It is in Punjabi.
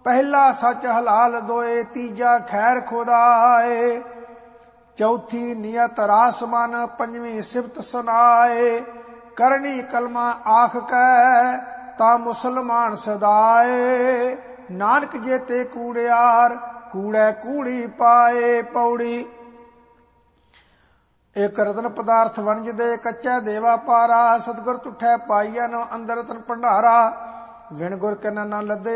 ਪਹਿਲਾ ਸੱਚ ਹਲਾਲ ਦੋਏ, ਤੀਜਾ ਖੈਰ ਖੁਦਾਏ। ਚੌਥੀ ਨਿਯਤ ਰਾਸ ਮਨ, ਪੰਜਵੀਂ ਸਿਫਤ ਸੁਨਾਏ। ਕਰਨੀ ਕਲਮਾ ਆਖ ਕੈ, ਤਾਂ ਮੁਸਲਮਾਨ ਸਦਾਏ। ਨਾਨਕ ਜੇਤੇ ਕੂੜਿਆਰ, ਕੂੜੈ ਕੂੜੀ ਪਾਏ। ਪੌੜੀ। ਇਕ ਰਤਨ ਪਦਾਰਥ ਵਣਜਦੇ, ਕੱਚਾ ਦੇਵਾ ਪਾਰਾ। ਸਤਿਗੁਰ ਤੁਠੈ ਪਾਈਐ, ਨੋ ਅੰਦਰ ਰਤਨ ਭੰਡਾਰਾ। ਵਿਣ ਗੁਰ ਕੈ ਨ ਲੱਦੇ,